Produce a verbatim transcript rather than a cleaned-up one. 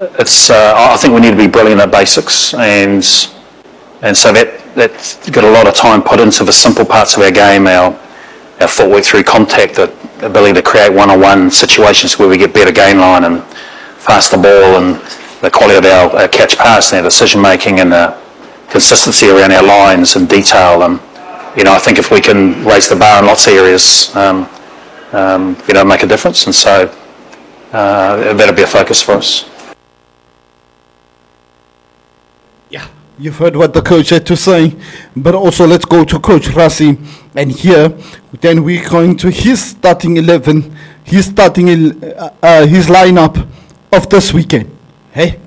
it's uh, I think we need to be brilliant at basics, and and so that that's got a lot of time put into the simple parts of our game, our our footwork through contact, the ability to create one-on-one situations where we get better gain line and faster ball, and the quality of our, our catch pass and our decision making, and the consistency around our lines and detail. And you know, I think if we can raise the bar in lots of areas, um, um, you know, make a difference. And so uh, that'll be a focus for us. Yeah, you've heard what the coach had to say, but also let's go to Coach Rassie, and here then we're going to his starting eleven, his starting uh, uh, his lineup of this weekend. Hey.